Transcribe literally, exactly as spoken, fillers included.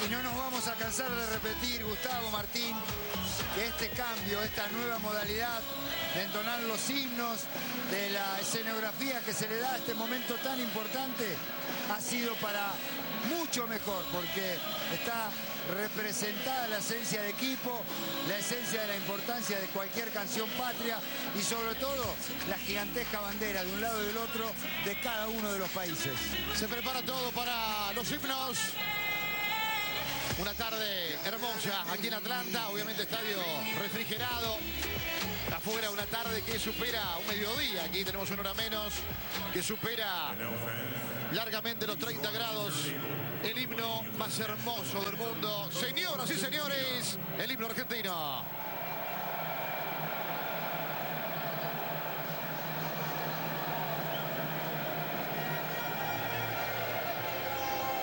no nos vamos a cansar de repetir, Gustavo, Martín, que este cambio, esta nueva modalidad de entonar los himnos, de la escenografía que se le da a este momento tan importante, ha sido para mucho mejor, porque está representada la esencia de equipo, la esencia de la importancia de cualquier canción patria y sobre todo la gigantesca bandera de un lado y del otro de cada uno de los países. Se prepara todo para los himnos. Una tarde hermosa aquí en Atlanta, obviamente estadio refrigerado. Afuera una tarde que supera un mediodía, aquí tenemos una hora menos, que supera largamente los treinta grados. El himno más hermoso del mundo. Señoras y señores, el himno argentino.